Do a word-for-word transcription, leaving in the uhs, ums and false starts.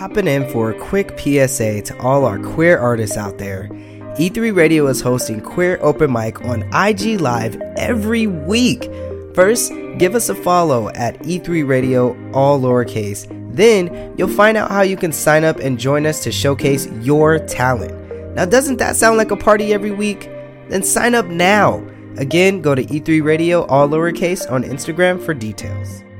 popping in for a quick P S A to all our queer artists out there. E three Radio is hosting Queer Open Mic on I G Live every week. First, give us a follow at E three Radio, all lowercase. Then, you'll find out how you can sign up and join us to showcase your talent. Now, doesn't that sound like a party every week? Then sign up now. Again, go to E three Radio, all lowercase, on Instagram for details.